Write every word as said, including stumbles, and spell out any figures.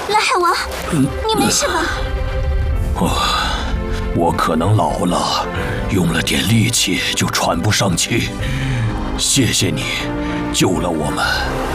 蓝海王，你没事吧？ 哦，我可能老了，用了点力气就喘不上气。谢谢你，救了我们。